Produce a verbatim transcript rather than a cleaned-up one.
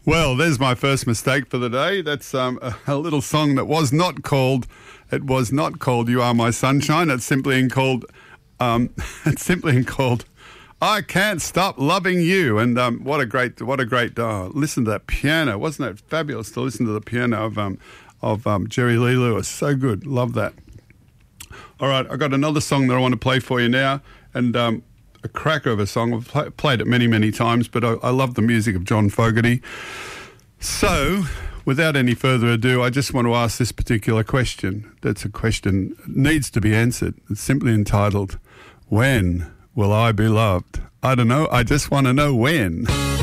Well, there's my first mistake for the day. That's um, a, a little song that was not called. It was not called "You Are My Sunshine." It's simply called. Um, it's simply called "I Can't Stop Loving You." And um, what a great, what a great. Uh, listen to that piano. Wasn't it fabulous to listen to the piano of um, of um, Jerry Lee Lewis? So good. Love that. All right, I've got another song that I want to play for you now, and. Um, A cracker of a song. I've play, played it many, many times, but I, I love the music of John Fogerty. So, without any further ado, I just want to ask this particular question. That's a question that needs to be answered. It's simply entitled, "When will I be loved?" I don't know. I just want to know when.